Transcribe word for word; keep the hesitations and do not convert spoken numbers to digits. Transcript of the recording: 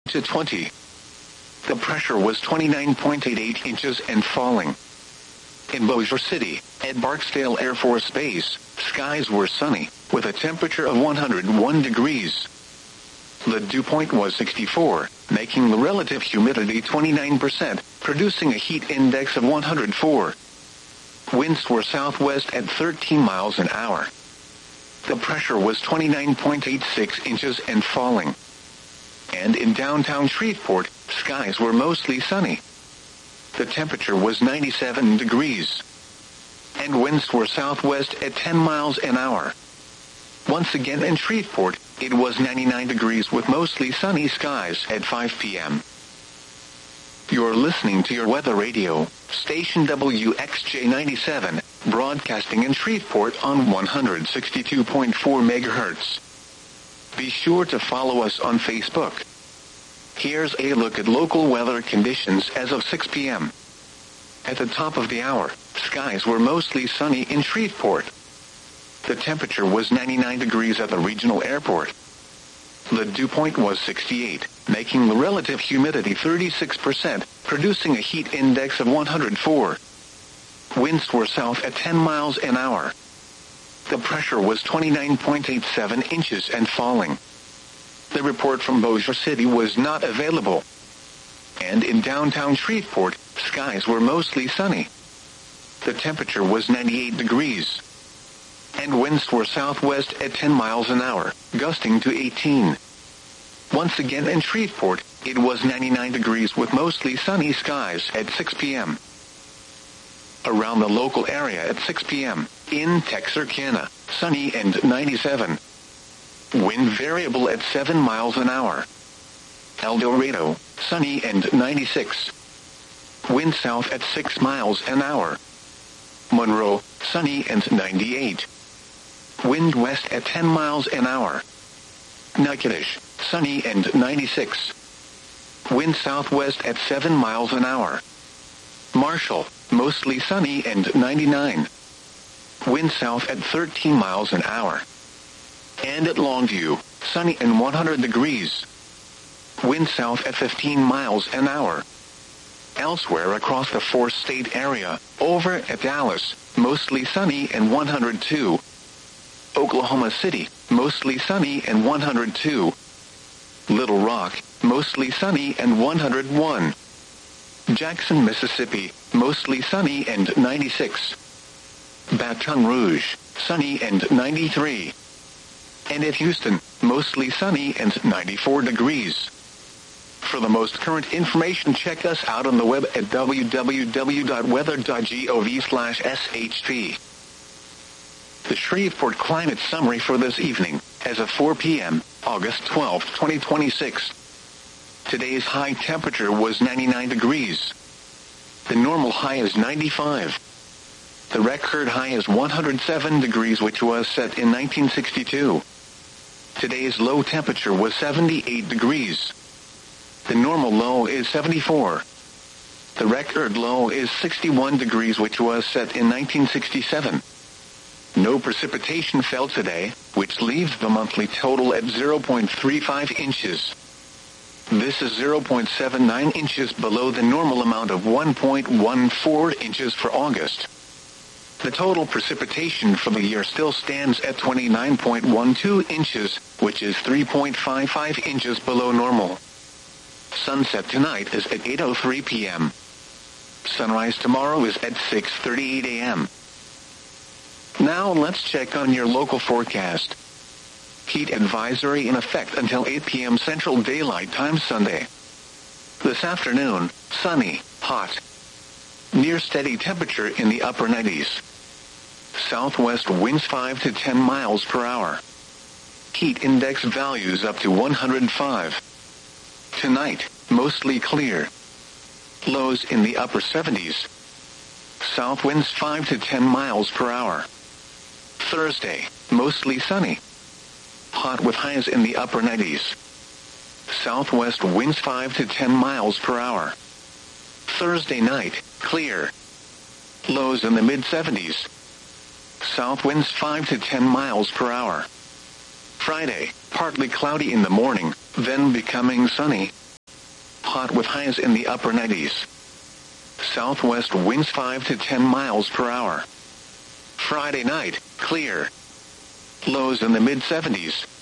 to twenty. The pressure was twenty-nine point eight eight inches and falling. In Bossier City, at Barksdale Air Force Base, skies were sunny, with a temperature of one hundred one degrees. The dew point was sixty-four, making the relative humidity twenty-nine percent, producing a heat index of one hundred four. Winds were southwest at thirteen miles an hour. The pressure was twenty-nine point eight six inches and falling. And in downtown Shreveport, skies were mostly sunny. The temperature was ninety-seven degrees. And winds were southwest at ten miles an hour. Once again in Shreveport, it was ninety-nine degrees with mostly sunny skies at five p.m. You're listening to your weather radio, station W X J ninety-seven, broadcasting in Shreveport on one hundred sixty-two point four megahertz. Be sure to follow us on Facebook. Here's a look at local weather conditions as of six p.m. At the top of the hour, skies were mostly sunny in Shreveport. The temperature was ninety-nine degrees at the regional airport. The dew point was sixty-eight, making the relative humidity thirty-six percent, producing a heat index of one hundred four. Winds were south at ten miles an hour. The pressure was twenty-nine point eight seven inches and falling. The report from Bossier City was not available. And in downtown Shreveport, skies were mostly sunny. The temperature was ninety-eight degrees. And winds were southwest at ten miles an hour, gusting to eighteen. Once again in Shreveport, it was ninety-nine degrees with mostly sunny skies at six p.m. Around the local area at six p.m., in Texarkana, sunny and ninety-seven. Wind variable at seven miles an hour. El Dorado, sunny and ninety-six. Wind south at six miles an hour. Monroe, sunny and ninety-eight. Wind west at ten miles an hour. Natchitoches, sunny and ninety-six. Wind southwest at seven miles an hour. Marshall, mostly sunny and ninety-nine. Wind south at thirteen miles an hour. And at Longview, sunny and one hundred degrees. Wind south at fifteen miles an hour. Elsewhere across the four-state area, over at Dallas, mostly sunny and one hundred two. Oklahoma City, mostly sunny and one hundred two. Little Rock, mostly sunny and one hundred one. Jackson, Mississippi, mostly sunny and ninety-six. Baton Rouge, sunny and ninety-three. And at Houston, mostly sunny and ninety-four degrees. For the most current information, check us out on the web at w w w dot weather dot gov slash s h p. The Shreveport Climate Summary for this evening, as of four p.m., August twelfth, twenty twenty-six. Today's high temperature was ninety-nine degrees. The normal high is ninety-five. The record high is one hundred seven degrees, which was set in nineteen sixty-two. Today's low temperature was seventy-eight degrees. The normal low is seventy-four. The record low is sixty-one degrees, which was set in nineteen sixty-seven. No precipitation fell today, which leaves the monthly total at zero point three five inches. This is zero point seven nine inches below the normal amount of one point one four inches for August. The total precipitation for the year still stands at twenty-nine point one two inches, which is three point five five inches below normal. Sunset tonight is at eight oh three p.m. Sunrise tomorrow is at six thirty-eight a.m. Now let's check on your local forecast. Heat advisory in effect until eight p.m. Central Daylight Time Sunday. This afternoon, sunny, hot. Near steady temperature in the upper nineties. Southwest winds five to ten miles per hour. Heat index values up to one hundred five. Tonight, mostly clear. Lows in the upper seventies. South winds five to ten miles per hour. Thursday, mostly sunny. Hot with highs in the upper nineties. Southwest winds five to ten miles per hour. Thursday night, clear. Lows in the mid seventies. South winds five to ten miles per hour. Friday, partly cloudy in the morning, then becoming sunny. hot with highs in the upper nineties. Southwest winds five to ten miles per hour. Friday night, clear. Lows in the mid seventies.